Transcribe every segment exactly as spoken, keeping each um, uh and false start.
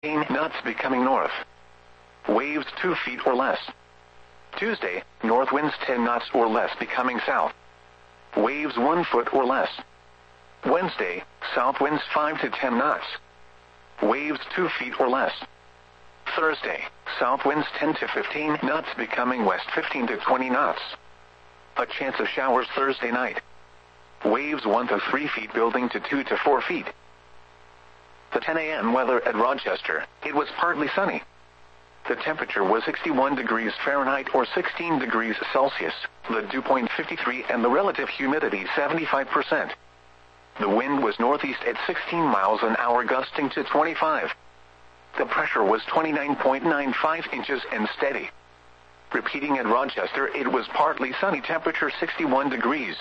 knots becoming north. Waves two feet or less. Tuesday, north winds ten knots or less becoming south. Waves one foot or less. Wednesday, south winds five to ten knots. Waves two feet or less. Thursday, south winds ten to fifteen knots becoming west fifteen to twenty knots. A chance of showers Thursday night. Waves one to three feet building to two to four feet. The ten a m weather at Rochester, it was partly sunny. The temperature was sixty-one degrees Fahrenheit or sixteen degrees Celsius, the dew point fifty-three and the relative humidity seventy-five percent. The wind was northeast at sixteen miles an hour gusting to twenty-five. The pressure was twenty-nine point nine five inches and steady. Repeating at Rochester, it was partly sunny, temperature sixty-one degrees.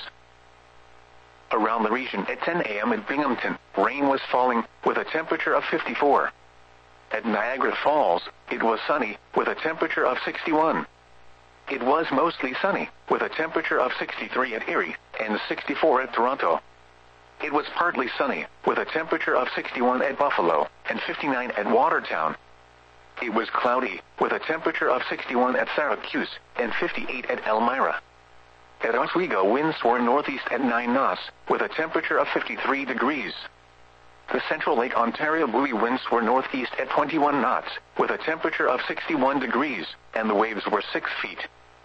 Around the region at ten a m at Binghamton, rain was falling, with a temperature of fifty-four. At Niagara Falls, it was sunny, with a temperature of sixty-one. It was mostly sunny, with a temperature of sixty-three at Erie, and sixty-four at Toronto. It was partly sunny, with a temperature of sixty-one at Buffalo, and fifty-nine at Watertown. It was cloudy, with a temperature of sixty-one at Syracuse, and fifty-eight at Elmira. At Oswego, winds were northeast at nine knots, with a temperature of fifty-three degrees. The Central Lake Ontario buoy winds were northeast at twenty-one knots, with a temperature of sixty-one degrees, and the waves were six feet.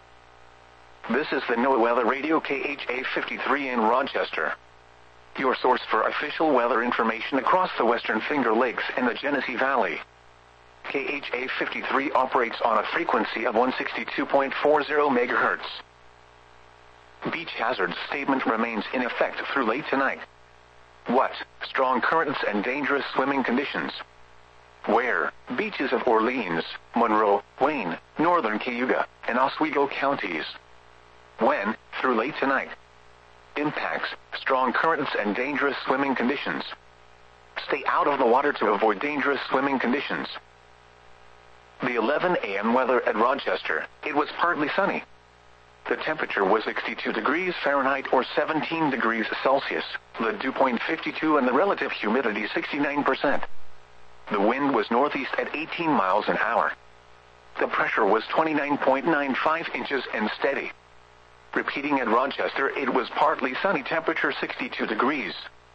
This is the NOAA Weather Radio K H A fifty-three in Rochester, your source for official weather information across the Western Finger Lakes and the Genesee Valley. K H A fifty-three operates on a frequency of one sixty-two point four zero megahertz. Beach hazard statement remains in effect through late tonight. What? Strong currents and dangerous swimming conditions. Where? Beaches of Orleans, Monroe, Wayne, Northern Cayuga, and Oswego counties. When? Through late tonight. Impacts: strong currents and dangerous swimming conditions. Stay out of the water to avoid dangerous swimming conditions. The eleven a m weather at Rochester, it was partly sunny. The temperature was sixty-two degrees Fahrenheit or seventeen degrees Celsius, the dew point fifty-two and the relative humidity sixty-nine percent. The wind was northeast at eighteen miles an hour. The pressure was twenty-nine point nine five inches and steady. Repeating at Rochester, it was partly sunny, temperature sixty-two degrees.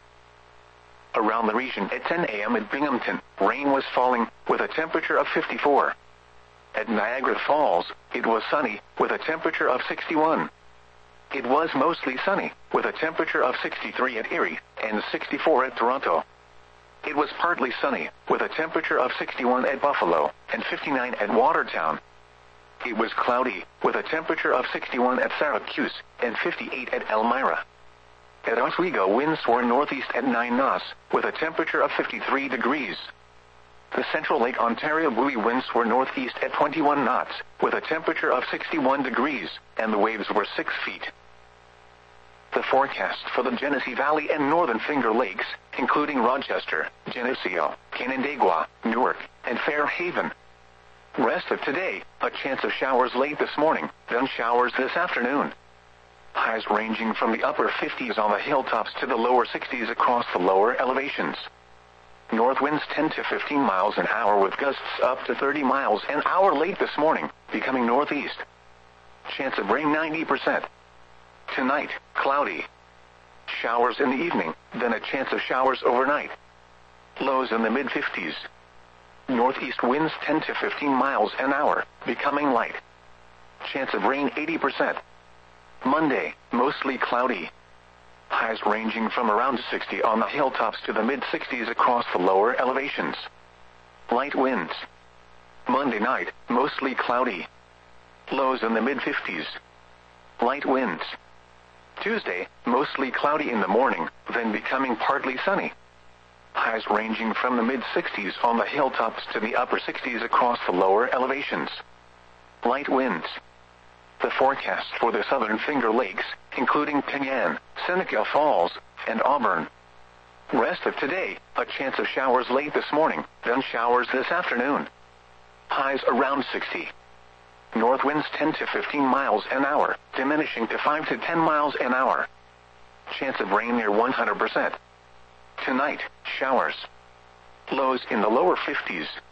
Around the region at ten a m at Binghamton, rain was falling, with a temperature of fifty-four. At Niagara Falls, it was sunny, with a temperature of sixty-one. It was mostly sunny, with a temperature of sixty-three at Erie, and sixty-four at Toronto. It was partly sunny, with a temperature of sixty-one at Buffalo, and fifty-nine at Watertown. It was cloudy, with a temperature of sixty-one at Syracuse, and fifty-eight at Elmira. At Oswego, winds were northeast at nine knots, with a temperature of fifty-three degrees. The Central Lake Ontario buoy winds were northeast at twenty-one knots, with a temperature of sixty-one degrees, and the waves were six feet. The forecast for the Genesee Valley and Northern Finger Lakes, including Rochester, Geneseo, Canandaigua, Newark, and Fairhaven. Rest of today, a chance of showers late this morning, then showers this afternoon. Highs ranging from the upper fifties on the hilltops to the lower sixties across the lower elevations. North winds ten to fifteen miles an hour with gusts up to thirty miles an hour late this morning, becoming northeast. Chance of rain ninety percent. Tonight, cloudy. Showers in the evening, then a chance of showers overnight. Lows in the mid fifties. Northeast winds ten to fifteen miles an hour, becoming light. Chance of rain eighty percent. Monday, mostly cloudy. Highs ranging from around sixty on the hilltops to the mid sixties across the lower elevations. Light winds. Monday night, mostly cloudy. Lows in the mid fifties. Light winds. Tuesday, mostly cloudy in the morning, then becoming partly sunny. Highs ranging from the mid sixties on the hilltops to the upper sixties across the lower elevations. Light winds. The forecast for the Southern Finger Lakes, including Penyan, Seneca Falls, and Auburn. Rest of today, a chance of showers late this morning, then showers this afternoon. Highs around sixty. North winds ten to fifteen miles an hour, diminishing to five to ten miles an hour. Chance of rain near one hundred percent. Tonight, showers. Lows in the lower fifties,